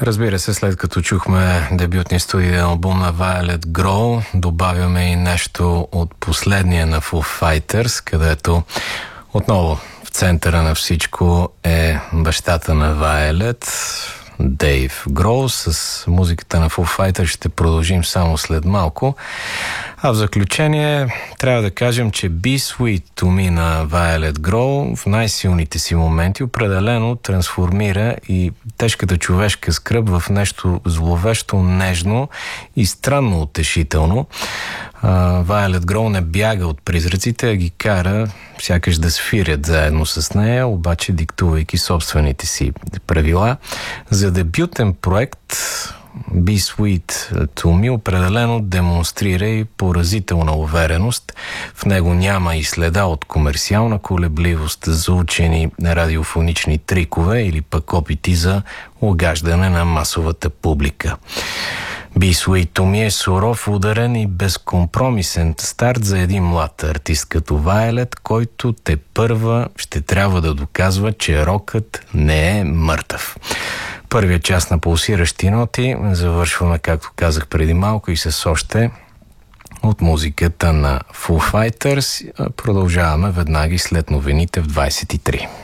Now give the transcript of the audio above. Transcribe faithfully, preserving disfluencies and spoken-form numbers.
Разбира се, след като чухме дебютния студиен албум на Violet Grow, добавяме и нещо от последния на Foo Fighters, където отново в центъра на всичко е бащата на Violet, Дейв Гроу. С музиката на Foo Fighters ще продължим само след малко. А в заключение трябва да кажем, че Be Sweet to Me на Violet Grow в най-силните си моменти определено трансформира и тежката човешка скръб в нещо зловещо, нежно и странно утешително. Uh, Violet Grow не бяга от призраците, а ги кара сякаш да свирят заедно с нея, обаче диктувайки собствените си правила. За дебютен проект Be Sweet to Me определено демонстрира и поразителна увереност. В него няма и следа от комерциална колебливост, заучени радиофонични трикове или пък опити за угаждане на масовата публика. Be Sweet to Me е суров, ударен и безкомпромисен старт за един млад артист като Violet, който те първа ще трябва да доказва, че рокът не е мъртъв. Първият част на пулсиращи ноти завършваме, както казах преди малко, и с още от музиката на Foo Fighters. Продължаваме веднага след новините в двайсет и три.